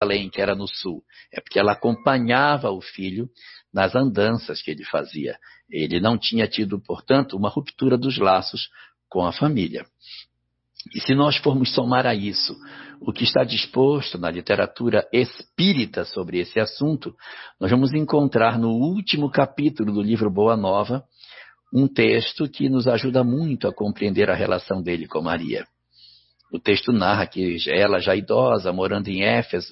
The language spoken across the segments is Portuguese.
Jerusalém, que era no sul. É porque ela acompanhava o filho nas andanças que ele fazia. Ele não tinha tido, portanto, uma ruptura dos laços com a família. E se nós formos somar a isso o que está disposto na literatura espírita sobre esse assunto, nós vamos encontrar no último capítulo do livro Boa Nova um texto que nos ajuda muito a compreender a relação dele com Maria. O texto narra que ela, já idosa, morando em Éfeso,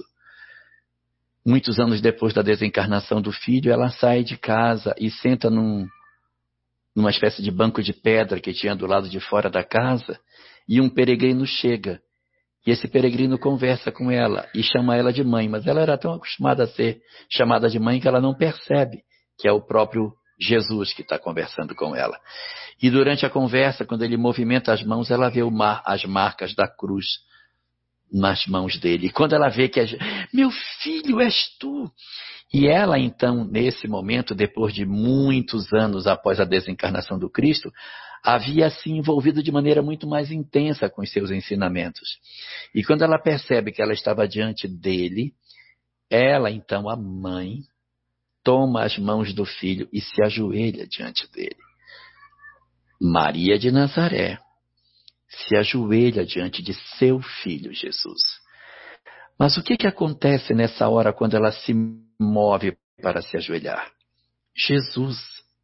muitos anos depois da desencarnação do filho, ela sai de casa e senta numa espécie de banco de pedra que tinha do lado de fora da casa, e um peregrino chega. E esse peregrino conversa com ela e chama ela de mãe, mas ela era tão acostumada a ser chamada de mãe que ela não percebe que é o próprio Jesus que está conversando com ela. E durante a conversa, quando ele movimenta as mãos, ela vê as marcas da cruz nas mãos dele. E quando ela vê que meu filho, és tu! E ela então, nesse momento, depois de muitos anos após a desencarnação do Cristo, havia se envolvido de maneira muito mais intensa com os seus ensinamentos. E quando ela percebe que ela estava diante dele, ela então, a mãe, toma as mãos do filho e se ajoelha diante dele. Maria de Nazaré se ajoelha diante de seu filho Jesus. Mas o que acontece nessa hora quando ela se move para se ajoelhar? Jesus,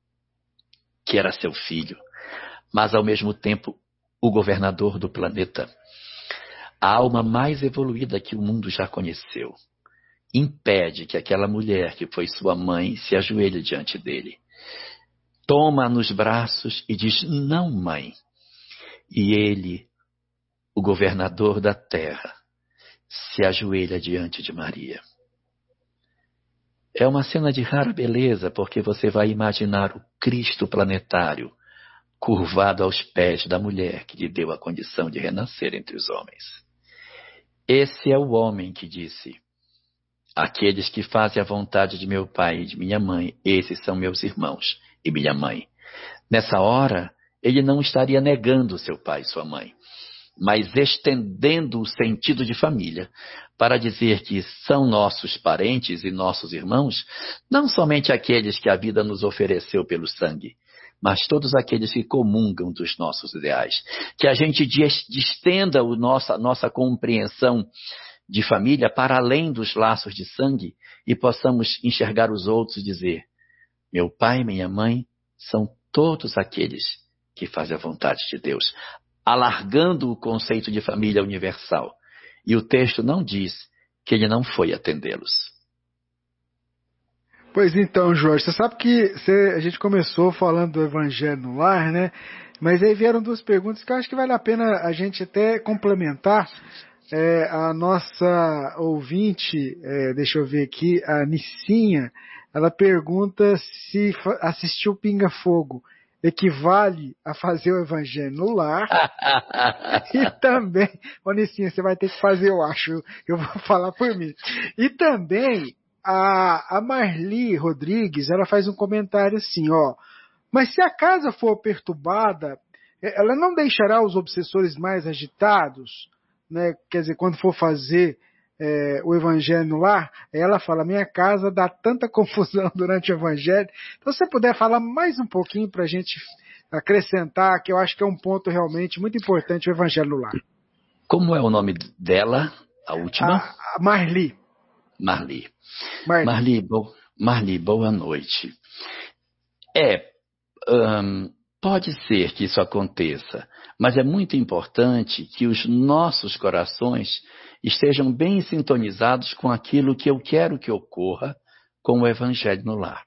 que era seu filho, mas ao mesmo tempo o governador do planeta, a alma mais evoluída que o mundo já conheceu, impede que aquela mulher que foi sua mãe se ajoelhe diante dele. Toma nos braços e diz, não, mãe. E ele, o governador da terra, se ajoelha diante de Maria. É uma cena de rara beleza, porque você vai imaginar o Cristo planetário curvado aos pés da mulher que lhe deu a condição de renascer entre os homens. Esse é o homem que disse, aqueles que fazem a vontade de meu pai e de minha mãe, esses são meus irmãos e minha mãe. Nessa hora, ele não estaria negando seu pai e sua mãe, mas estendendo o sentido de família para dizer que são nossos parentes e nossos irmãos, não somente aqueles que a vida nos ofereceu pelo sangue, mas todos aqueles que comungam dos nossos ideais. Que a gente estenda a nossa compreensão de família para além dos laços de sangue e possamos enxergar os outros e dizer, meu pai e minha mãe são todos aqueles que fazem a vontade de Deus, alargando o conceito de família universal. E o texto não diz que ele não foi atendê-los. Pois então, Jorge, você sabe que a gente começou falando do Evangelho no Lar, né? Mas aí vieram duas perguntas que eu acho que vale a pena a gente até complementar. A nossa ouvinte, deixa eu ver aqui, a Nicinha, ela pergunta se assistir o Pinga Fogo equivale a fazer o Evangelho no Lar. E também, Nicinha, você vai ter que fazer, eu acho, eu vou falar por mim. E também, a Marli Rodrigues, ela faz um comentário assim, mas se a casa for perturbada, ela não deixará os obsessores mais agitados? Né? Quer dizer, quando for fazer o Evangelho no Lar, ela fala, minha casa dá tanta confusão durante o Evangelho. Então, se você puder falar mais um pouquinho para a gente acrescentar, que eu acho que é um ponto realmente muito importante, o Evangelho no Lar. Como é o nome dela, a última? A Marli. Marli, boa noite. Pode ser que isso aconteça, mas é muito importante que os nossos corações estejam bem sintonizados com aquilo que eu quero que ocorra com o Evangelho no Lar.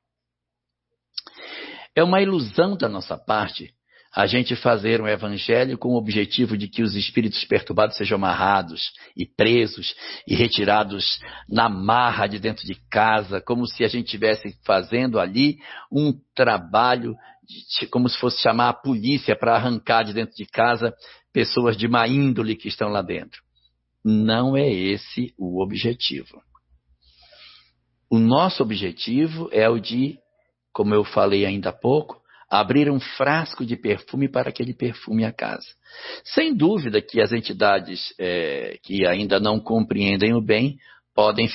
É uma ilusão da nossa parte a gente fazer um Evangelho com o objetivo de que os espíritos perturbados sejam amarrados e presos e retirados na marra de dentro de casa, como se a gente estivesse fazendo ali um trabalho, como se fosse chamar a polícia para arrancar de dentro de casa pessoas de má índole que estão lá dentro. Não é esse o objetivo. O nosso objetivo é o de, como eu falei ainda há pouco, abrir um frasco de perfume para que ele perfume a casa. Sem dúvida que as entidades que ainda não compreendem o bem podem